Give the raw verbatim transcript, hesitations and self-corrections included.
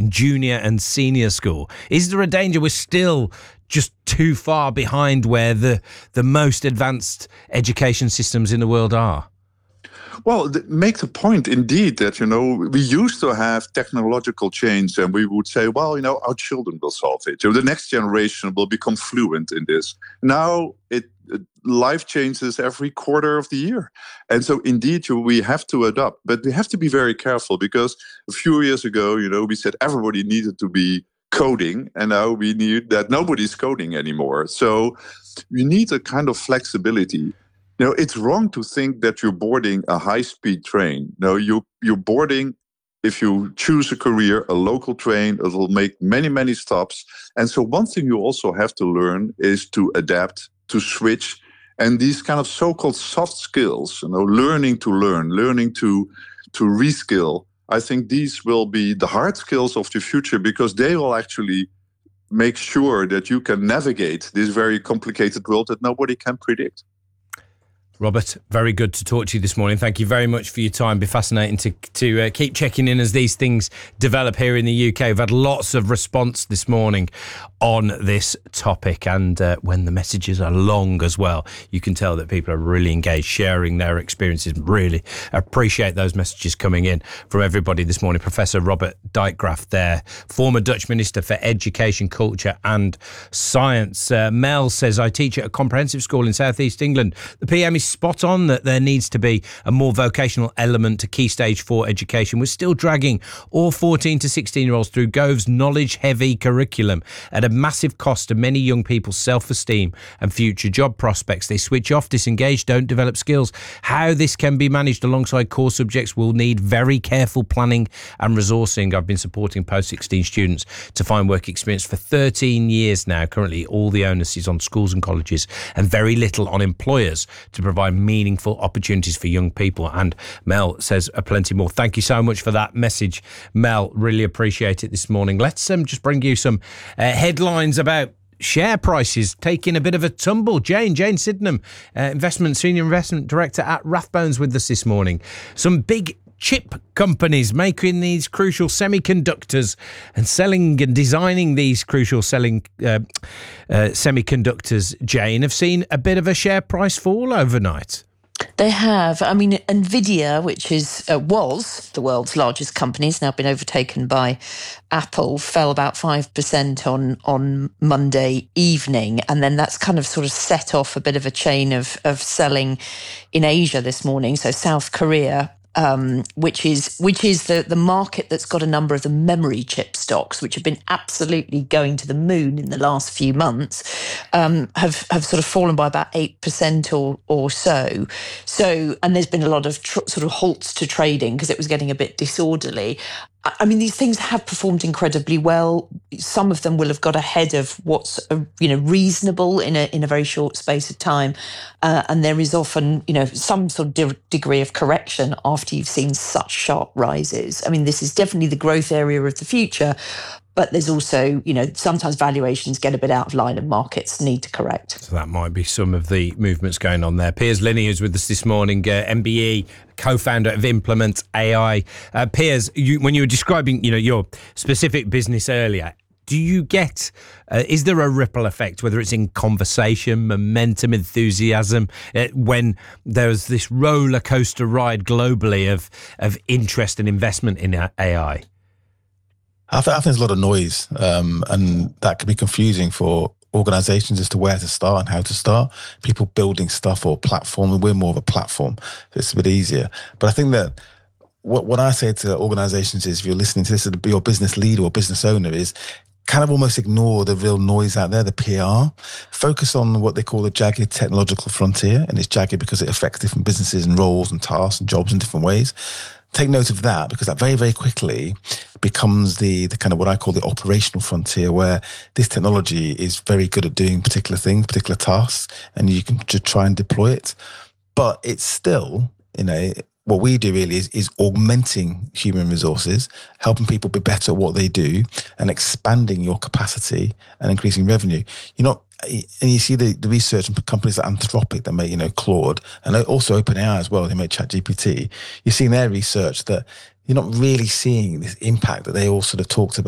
in junior and senior school. Is there a danger we're still just too far behind where the, the most advanced education systems in the world are? Well, th- make the point indeed that, you know, we used to have technological change and we would say, well, you know, our children will solve it. So the next generation will become fluent in this. Now it, it life changes every quarter of the year. And so indeed, you, we have to adapt, but we have to be very careful because a few years ago, you know, we said everybody needed to be coding, and now we need that nobody's coding anymore. So we need a kind of flexibility. You know, it's wrong to think that you're boarding a high-speed train. No, you, you're boarding, if you choose a career, a local train. It will make many, many stops. And so one thing you also have to learn is to adapt, to switch. And these kind of so-called soft skills, you know, learning to learn, learning to, to reskill, I think these will be the hard skills of the future because they will actually make sure that you can navigate this very complicated world that nobody can predict. Robert, very good to talk to you this morning. Thank you very much for your time. Be fascinating to to uh, keep checking in as these things develop here in the U K. We've had lots of response this morning on this topic, and uh, when the messages are long as well, you can tell that people are really engaged, sharing their experiences. Really appreciate those messages coming in from everybody this morning. Professor Robert Dijkgraaf there, former Dutch Minister for Education, Culture and Science. Uh, Mel says, I teach at a comprehensive school in South East England. The P M is spot on that there needs to be a more vocational element to Key Stage four education. We're still dragging all fourteen to sixteen year olds through Gove's knowledge heavy curriculum at a massive cost to many young people's self-esteem and future job prospects. They switch off, disengage, don't develop skills. How this can be managed alongside core subjects will need very careful planning and resourcing. I've been supporting post sixteen students to find work experience for thirteen years now. Currently all the onus is on schools and colleges and very little on employers to provide meaningful opportunities for young people. And Mel says uh, plenty more. Thank you so much for that message, Mel. Really appreciate it this morning. Let's um, just bring you some uh, headlines about share prices taking a bit of a tumble. Jane, Jane Sydenham, uh, investment senior investment director at Rathbones, with us this morning. Some big chip companies making these crucial semiconductors and selling and designing these crucial selling uh, uh, semiconductors, Jane, have seen a bit of a share price fall overnight. They have. I mean, Nvidia, which is uh, was the world's largest company, has now been overtaken by Apple, fell about five percent on, on Monday evening. And then that's kind of sort of set off a bit of a chain of, of selling in Asia this morning. So South Korea, Um, which is which is the, the market that's got a number of the memory chip stocks, which have been absolutely going to the moon in the last few months, um, have have sort of fallen by about eight percent or or so. So, and there's been a lot of tr- sort of halts to trading because it was getting a bit disorderly. I mean, these things have performed incredibly well. Some of them will have got ahead of what's, uh, you know, reasonable in a in a very short space of time. Uh, and there is often, you know, some sort of de- degree of correction after you've seen such sharp rises. I mean, this is definitely the growth area of the future. But there's also, you know, sometimes valuations get a bit out of line and markets need to correct. So that might be some of the movements going on there. Piers Linney, who's with us this morning, uh, M B E, co-founder of Implement A I. Uh, Piers, you, when you were describing, you know, your specific business earlier, do you get, uh, is there a ripple effect, whether it's in conversation, momentum, enthusiasm, uh, when there's this roller coaster ride globally of, of interest and investment in A I? I think, I think there's a lot of noise, um, and that can be confusing for organizations as to where to start and how to start. People building stuff or platform, we're more of a platform, so it's a bit easier. But I think that what, what I say to organizations is, if you're listening to this, be your business leader or business owner, is kind of almost ignore the real noise out there, the P R. Focus on what they call the jagged technological frontier, and it's jagged because it affects different businesses and roles and tasks and jobs in different ways. Take note of that, because that very, very quickly becomes the, the kind of what I call the operational frontier, where this technology is very good at doing particular things, particular tasks, and you can just try and deploy it. But it's still, you know, what we do really is, is augmenting human resources, helping people be better at what they do, and expanding your capacity and increasing revenue. You're not, and you see the, the research and companies like Anthropic that make, you know, Claude, and also OpenAI as well, they make ChatGPT. You're seeing their research that you're not really seeing this impact that they all sort of talked about